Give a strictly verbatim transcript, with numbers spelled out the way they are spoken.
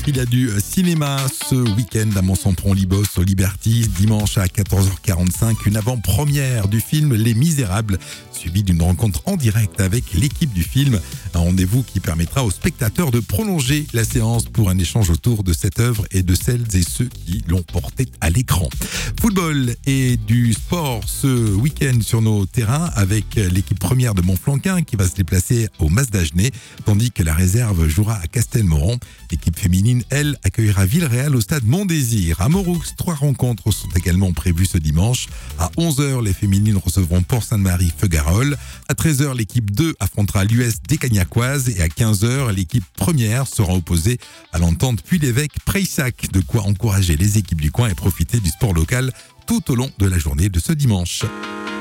Il y a du cinéma ce week-end à Mont-Sampron-Libos au Liberty, dimanche à quatorze heures quarante-cinq, une avant-première du film Les Misérables, suivie d'une rencontre en direct avec l'équipe du film. Un rendez-vous qui permettra aux spectateurs de prolonger la séance pour un échange autour de cette œuvre et de celles et ceux qui l'ont portée à l'écran. Football et du sport ce week-end sur nos terrains avec l'équipe première de Montflanquin qui va se déplacer au Mas d'Agenais, tandis que la réserve jouera à Castelmoron. L'équipe féminine, elle, accueillera Villeréal au stade Montdésir. À Moroux, trois rencontres sont également prévues ce dimanche. À onze heures, les féminines recevront Port-Sainte-Marie-Feugarolles. À treize heures, l'équipe deux affrontera l'U S des Cagnacoises. Et à quinze heures, l'équipe première sera opposée à l'entente Puy-l'Évêque-Prayssac. De quoi encourager les équipes du coin et profiter du sport local tout au long de la journée de ce dimanche.